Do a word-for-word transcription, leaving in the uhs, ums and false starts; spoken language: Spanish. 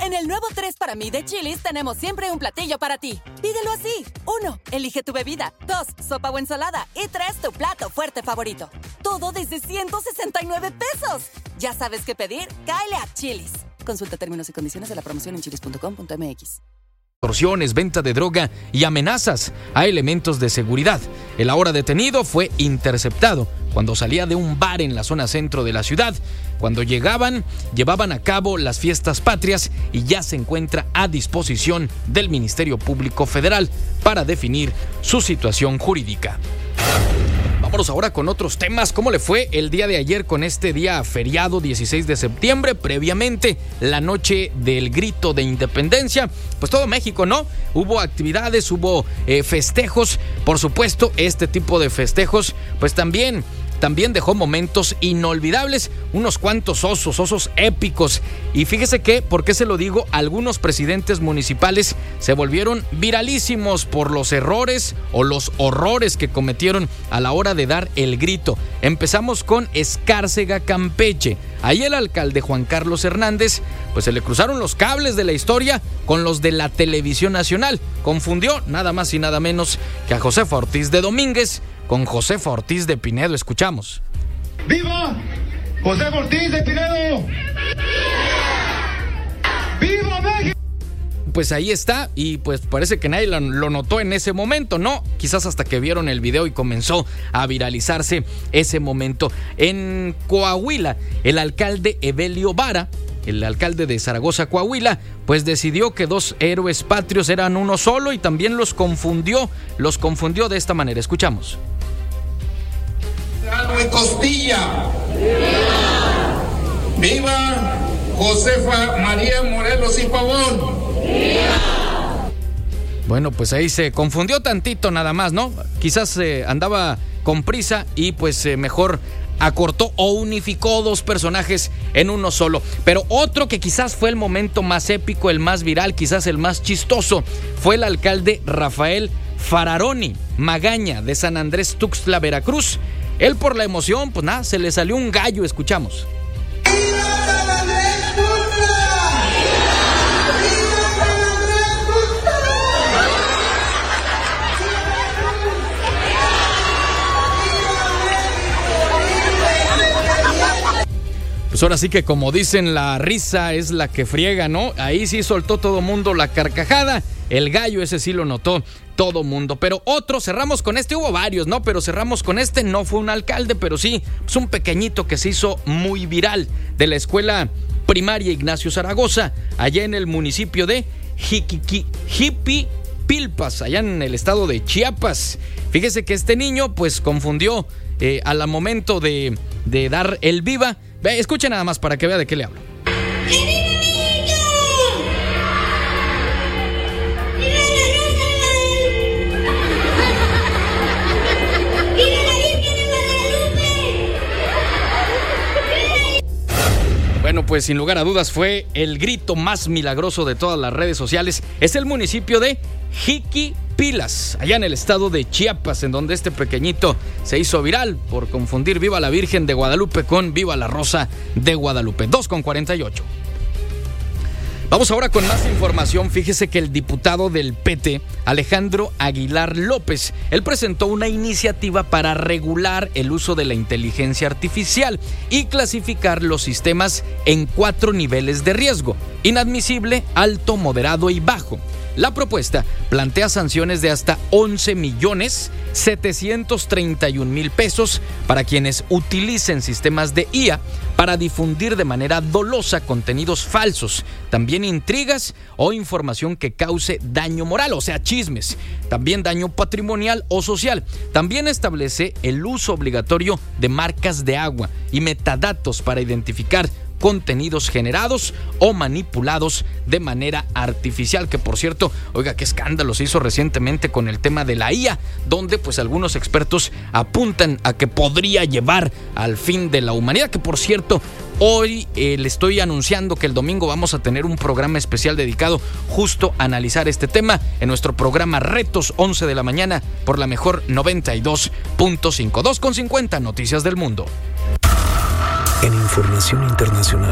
En el nuevo tres para mí de Chili's tenemos siempre un platillo para ti. Pídelo así. Uno, elige tu bebida. Dos, sopa o ensalada. Y tres, tu plato fuerte favorito. Todo desde ciento sesenta y nueve pesos. ¿Ya sabes qué pedir? Cáele a Chili's. Consulta términos y condiciones de la promoción en chilis punto com punto m x. Extorsiones, venta de droga y amenazas a elementos de seguridad. El ahora detenido fue interceptado cuando salía de un bar en la zona centro de la ciudad. Cuando llegaban, llevaban a cabo las fiestas patrias y ya se encuentra a disposición del Ministerio Público Federal para definir su situación jurídica. Vámonos ahora con otros temas. ¿Cómo le fue el día de ayer con este día feriado dieciséis de septiembre? Previamente, la noche del grito de independencia. Pues todo México, ¿no? Hubo actividades, hubo eh, festejos. Por supuesto, este tipo de festejos, pues también... También dejó momentos inolvidables, unos cuantos osos, osos épicos. Y fíjese que, ¿por qué se lo digo? Algunos presidentes municipales se volvieron viralísimos por los errores o los horrores que cometieron a la hora de dar el grito. Empezamos con Escárcega, Campeche. Ahí el alcalde Juan Carlos Hernández, pues se le cruzaron los cables de la historia con los de la televisión nacional. Confundió nada más y nada menos que a Josefa Ortiz de Domínguez con Josefa Ortiz de Pinedo. Escuchamos. ¡Viva Josefa Ortiz de Pinedo! ¡Viva México! Pues ahí está, y pues parece que nadie lo, lo notó en ese momento, ¿no? Quizás hasta que vieron el video y comenzó a viralizarse ese momento. En Coahuila, el alcalde Evelio Vara, el alcalde de Zaragoza, Coahuila, pues decidió que dos héroes patrios eran uno solo y también los confundió, los confundió de esta manera. Escuchamos. ¡Viva Costilla! ¡Viva! ¡Viva Josefa María Morelos y Pavón! ¡Viva! Bueno, pues ahí se confundió tantito nada más, ¿no? Quizás eh, andaba con prisa y pues eh, mejor acortó o unificó dos personajes en uno solo. Pero otro que quizás fue el momento más épico, el más viral, quizás el más chistoso, fue el alcalde Rafael Fararoni Magaña de San Andrés Tuxtla, Veracruz. Él, por la emoción, pues nada, se le salió un gallo. Escuchamos. Pues ahora sí que, como dicen, la risa es la que friega, ¿no? Ahí sí soltó todo mundo la carcajada. El gallo ese sí lo notó todo mundo. Pero otro, cerramos con este, hubo varios, ¿no? Pero cerramos con este, no fue un alcalde, pero sí, es un pequeñito que se hizo muy viral, de la escuela primaria Ignacio Zaragoza, allá en el municipio de Jiquiqui, Jipipilpas, allá en el estado de Chiapas. Fíjese que este niño pues confundió eh, al momento de, de dar el viva. Ve, escuche nada más para que vea de qué le hablo. Bueno, pues sin lugar a dudas fue el grito más milagroso de todas las redes sociales. Es el municipio de Jiquipilas, allá en el estado de Chiapas, en donde este pequeñito se hizo viral por confundir Viva la Virgen de Guadalupe con Viva la Rosa de Guadalupe. dos con cuarenta y ocho. Vamos ahora con más información. Fíjese que el diputado del P T, Alejandro Aguilar López, él presentó una iniciativa para regular el uso de la inteligencia artificial y clasificar los sistemas en cuatro niveles de riesgo: inadmisible, alto, moderado y bajo. La propuesta plantea sanciones de hasta once millones setecientos treinta y un mil pesos para quienes utilicen sistemas de I A para difundir de manera dolosa contenidos falsos, también intrigas o información que cause daño moral, o sea, chismes, también daño patrimonial o social. También establece el uso obligatorio de marcas de agua y metadatos para identificar contenidos generados o manipulados de manera artificial, que por cierto, oiga, qué escándalo se hizo recientemente con el tema de la I A, donde pues algunos expertos apuntan a que podría llevar al fin de la humanidad, que por cierto, hoy eh, le estoy anunciando que el domingo vamos a tener un programa especial dedicado justo a analizar este tema en nuestro programa Retos, once de la mañana, por la mejor noventa y dos punto cinco. dos con cincuenta, Noticias del Mundo. En información internacional.